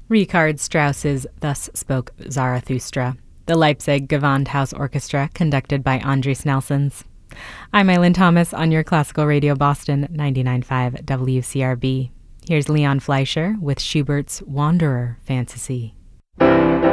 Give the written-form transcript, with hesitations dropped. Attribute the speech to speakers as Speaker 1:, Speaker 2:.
Speaker 1: Richard Strauss's Thus Spoke Zarathustra, the Leipzig Gewandhaus Orchestra, conducted by Andris Nelsons. I'm Eileen Thomas on your Classical Radio Boston 99.5 WCRB. Here's Leon Fleischer with Schubert's Wanderer Fantasy.